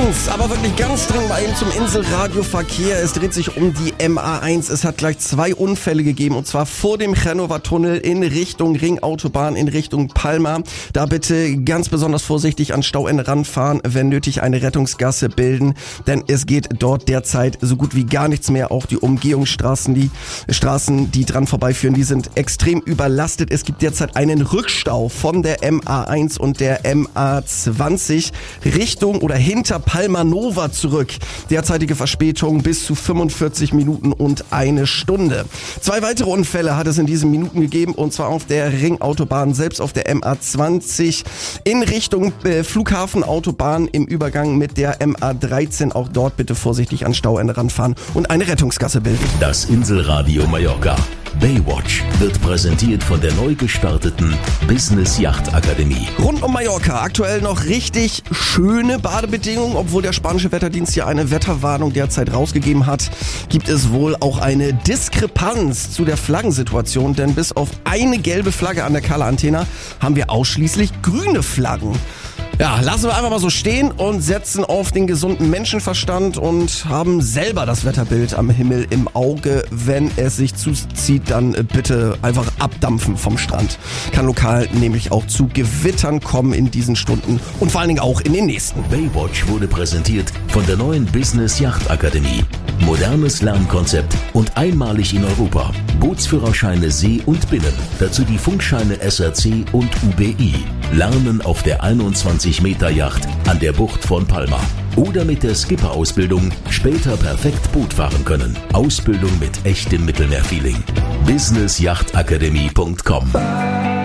Aber wirklich ganz dringend mal eben zum Inselradioverkehr. Es dreht sich um die MA1. Es hat gleich 2 Unfälle gegeben, und zwar vor dem Genova Tunnel in Richtung Ringautobahn, in Richtung Palma. Da bitte ganz besonders vorsichtig an Stauende ranfahren, wenn nötig eine Rettungsgasse bilden, denn es geht dort derzeit so gut wie gar nichts mehr. Auch die Umgehungsstraßen, die Straßen, die dran vorbeiführen, die sind extrem überlastet. Es gibt derzeit einen Rückstau von der MA1 und der MA20 Richtung oder hinter Palma Nova zurück. Derzeitige Verspätung bis zu 45 Minuten und 1 Stunde. 2 weitere Unfälle hat es in diesen Minuten gegeben, und zwar auf der Ringautobahn selbst, auf der MA20 in Richtung Flughafenautobahn im Übergang mit der MA13. Auch dort bitte vorsichtig an Stauende ranfahren und eine Rettungsgasse bilden. Das Inselradio Mallorca Baywatch wird präsentiert von der neu gestarteten Business Yacht Akademie. Rund um Mallorca aktuell noch richtig schöne Badebedingungen. Obwohl der spanische Wetterdienst hier eine Wetterwarnung derzeit rausgegeben hat, gibt es wohl auch eine Diskrepanz zu der Flaggensituation. Denn bis auf eine gelbe Flagge an der Cala Antena haben wir ausschließlich grüne Flaggen. Ja, lassen wir einfach mal so stehen und setzen auf den gesunden Menschenverstand und haben selber das Wetterbild am Himmel im Auge. Wenn es sich zuzieht, dann bitte einfach abdampfen vom Strand. Kann lokal nämlich auch zu Gewittern kommen in diesen Stunden und vor allen Dingen auch in den nächsten. Baywatch wurde präsentiert von der neuen Business Yacht Akademie. Modernes Lernkonzept und einmalig in Europa. Bootsführerscheine See und Binnen. Dazu die Funkscheine SRC und UBI. Lernen auf der 21-Meter-Yacht an der Bucht von Palma. Oder mit der Skipper-Ausbildung später perfekt Boot fahren können. Ausbildung mit echtem Mittelmeerfeeling. businessjachtakademie.com